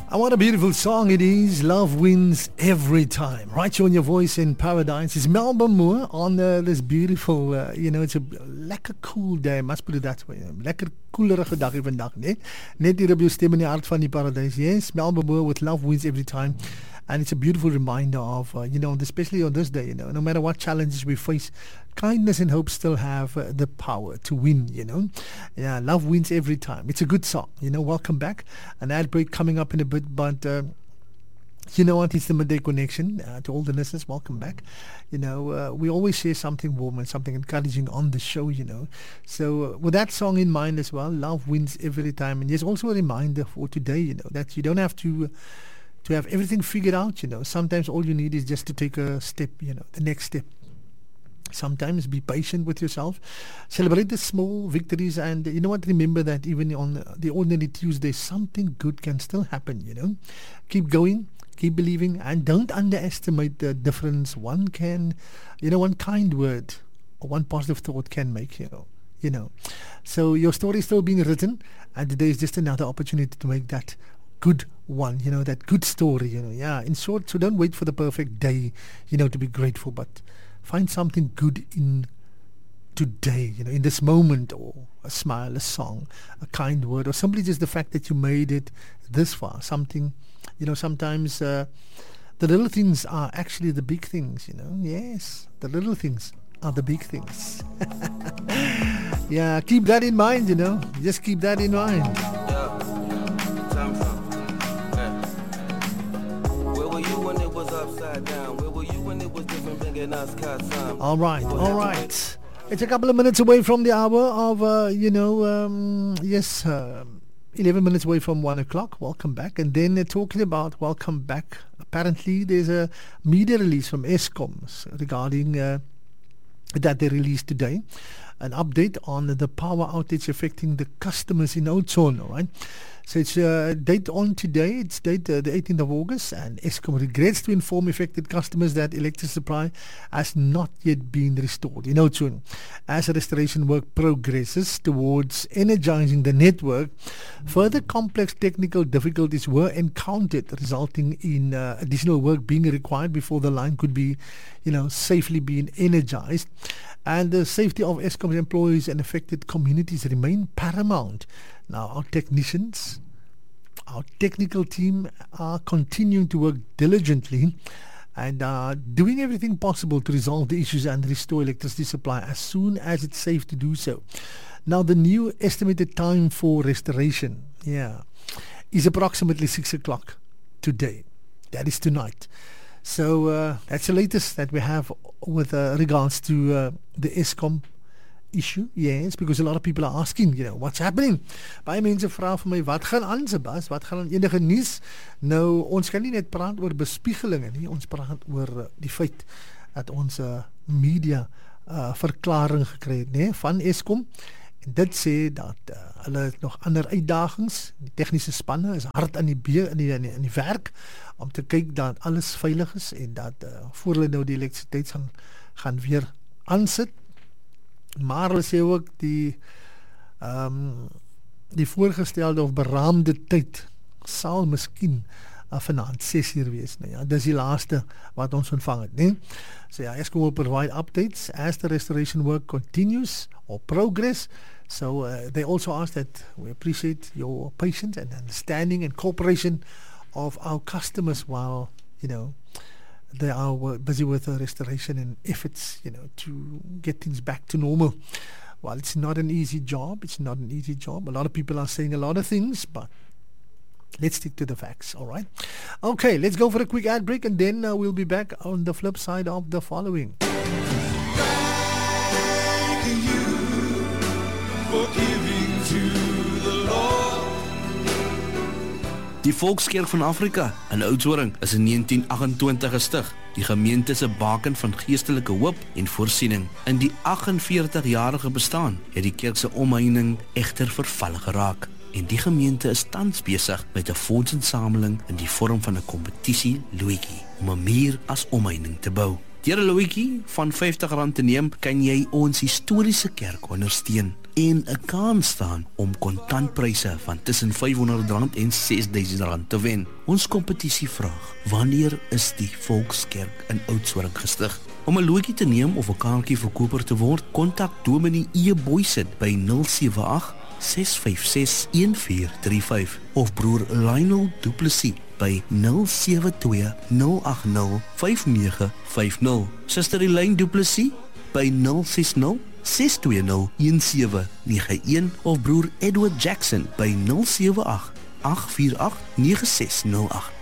And what a beautiful song it is. Love wins every time. Right here on your voice in paradise. It's Melba Moore on this beautiful, it's a lekker cool day. Must put it that way. Lekker koelerige dag hier vandag, nee? Net hier op jou stem in die hart van die paradise. Yes, Melba Moore with Love Wins Every Time. And it's a beautiful reminder of, especially on this day, no matter what challenges we face, kindness and hope still have the power to win, Yeah, love wins every time. It's a good song, welcome back. An ad break coming up in a bit, but you know what, it's the Midday Connection. To all the listeners, welcome back. We always share something warm and something encouraging on the show, So with that song in mind as well, love wins every time. And there's also a reminder for today, that you don't have to have everything figured out, Sometimes all you need is just to take a step, the next step. Sometimes be patient with yourself. Celebrate the small victories, and remember that even on the ordinary Tuesday, something good can still happen, Keep going, keep believing, and don't underestimate the difference one kind word or one positive thought can make, So your story is still being written, and today is just another opportunity to make that good one, that good story, Yeah, in short, so don't wait for the perfect day, to be grateful, but find something good in today, in this moment, or a smile, a song, a kind word, or simply just the fact that you made it this far. Something, sometimes the little things are actually the big things, Yes, the little things are the big things. Yeah, keep that in mind, Just keep that in mind. All right. It's a couple of minutes away from the hour of, 11 minutes away from 1 o'clock. Welcome back. And then talking about welcome back, apparently there's a media release from Eskom regarding that they released today. An update on the power outage affecting the customers in Oudtshoorn, all right? So it's date on today, it's date the 18th of August, and Eskom regrets to inform affected customers that electricity supply has not yet been restored in Oudtshoorn. As restoration work progresses towards energizing the network, further complex technical difficulties were encountered, resulting in additional work being required before the line could be, safely being energized. And the safety of Eskom's employees and affected communities remain paramount. Now, our technicians, our technical team are continuing to work diligently and are doing everything possible to resolve the issues and restore electricity supply as soon as it's safe to do so. Now, the new estimated time for restoration, is approximately 6 o'clock today. That is tonight. So that's the latest that we have with regards to the Eskom issue. Yes, because a lot of people are asking, what's happening? Baie mense vra vir my, wat gaan aan, Sebas? Wat gaan aan enige nuus? Nou, ons kan nie net praat oor bespiegelinge nie, ons praat oor die feit dat ons media verklaring gekry het, van Eskom. En dit sê dat hulle nog ander uitdagings, die tegniese spanne is hard aan die werk om te kyk dat alles veilig is en dat voor hulle nou die elektrisiteit gaan weer aansit. Maar hulle sê ook die voorgestelde of beraamde tyd sal miskien vanaand 6 uur wees. Dis die laaste wat ons ontvang het. So Eskom will provide updates as the restoration work continues or progress. So they also ask that we appreciate your patience and understanding and cooperation of our customers while, they are busy with the restoration and efforts, to get things back to normal. Well, it's not an easy job. A lot of people are saying a lot of things, but let's stick to the facts, all right? Okay, let's go for a quick ad break, and then we'll be back on the flip side of the following. Thank you for giving to the Lord. Die Volkskerk van Afrika in Oudtshoorn is in 1928 gestig. Die gemeente is 'n baken van geestelike hoop en voorsiening. In die 48-jarige bestaan het die kerk se omheining egter verval geraak. En die gemeente is tans besig met 'n fondsinsameling in die vorm van 'n kompetisie loetjie om 'n muur as omheining te bou. Deur 'n loetjie van R50 te neem, kan jy ons historiese kerk ondersteun. en 'n kans staan om kontantpryse van tussen R500 en R6000 te wen. Ons kompetisievraag: wanneer is die Volkskerk in Oudtshoorn gestig? Om 'n loetjie te neem of 'n kaartjie verkoper te word, kontak Dominee E. Boysen by 078-656-1435 of broer Lionel Du Plessis by 072-080-5950. Suster Elaine Du Plessis by 060-620-1791 of broer Edward Jackson by 078-848-9608.